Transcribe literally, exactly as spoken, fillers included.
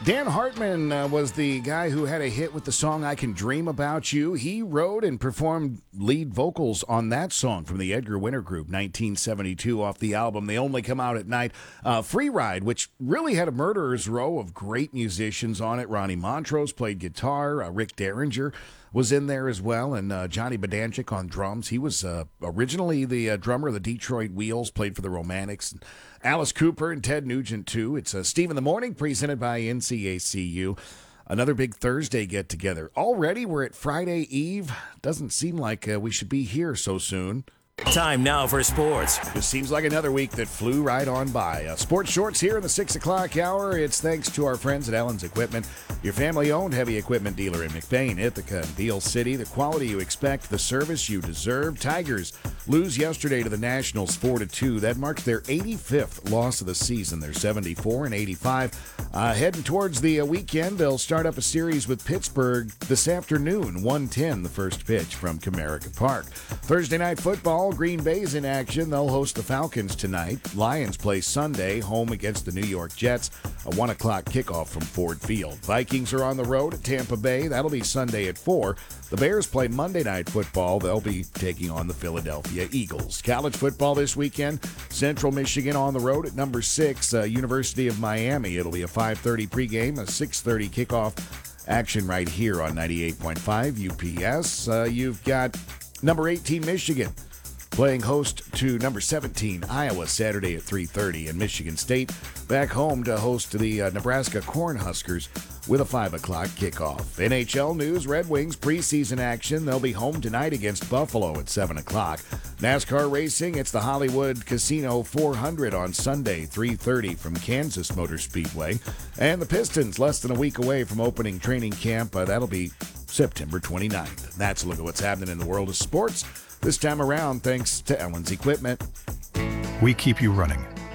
Dan Hartman uh, was the guy who had a hit with the song I Can Dream About You. He wrote and performed lead vocals on that song from the Edgar Winter Group, nineteen seventy-two, off the album They Only Come Out at Night. Uh, Free Ride, which really had a murderer's row of great musicians on it. Ronnie Montrose played guitar. Uh, Rick Derringer was in there as well, and uh, Johnny Badanchik on drums. He was uh, originally the uh, drummer of the Detroit Wheels, played for the Romantics. And Alice Cooper and Ted Nugent, too. It's uh, Steve in the Morning, presented by N C A C U. Another big Thursday get-together. Already we're at Friday Eve. Doesn't seem like uh, we should be here so soon. Time now for sports. This seems like another week that flew right on by. Uh, sports Shorts here in the six o'clock hour. It's thanks to our friends at Allen's Equipment, your family-owned heavy equipment dealer in McBain, Ithaca, and Beale City. The quality you expect, the service you deserve. Tigers lose yesterday to the Nationals four to two. That marks their eighty-fifth loss of the season. They're seventy-four and eighty-five. Uh, heading towards the uh, weekend, they'll start up a series with Pittsburgh this afternoon, one ten, the first pitch from Comerica Park. Thursday night football, Green Bay's in action. They'll host the Falcons tonight. Lions play Sunday, home against the New York Jets. A one o'clock kickoff from Ford Field. Vikings are on the road at Tampa Bay. That'll be Sunday at four. The Bears play Monday Night Football. They'll be taking on the Philadelphia Eagles. College football this weekend. Central Michigan on the road at number six, uh, University of Miami. It'll be a five thirty pregame, a six thirty kickoff. Action right here on ninety-eight point five U P S. Uh, you've got number eighteen, Michigan, playing host to number seventeen, Iowa, Saturday at three thirty. And Michigan State back home to host the uh, Nebraska Cornhuskers with a five o'clock kickoff. N H L news, Red Wings preseason action. They'll be home tonight against Buffalo at seven o'clock. NASCAR racing, it's the Hollywood Casino four hundred on Sunday, three thirty from Kansas Motor Speedway. And the Pistons, less than a week away from opening training camp. Uh, that'll be September twenty-ninth. That's a look at what's happening in the world of sports. This time around, thanks to Allen's Equipment. We keep you running